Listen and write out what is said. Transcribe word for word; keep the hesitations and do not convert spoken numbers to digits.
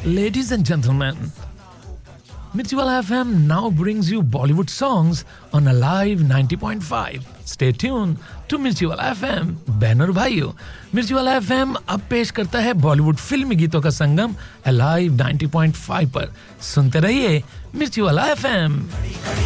Ladies and gentlemen, Mirchiwala F M now brings you Bollywood songs on Alive ninety point five. Stay tuned to Mirchiwala F M. बहनों और भाइयों, Mirchiwala F M अब पेश करता है बॉलीवुड फिल्मी गीतों का संगम Alive ninety point five पर. सुनते रहिए Mirchiwala F M.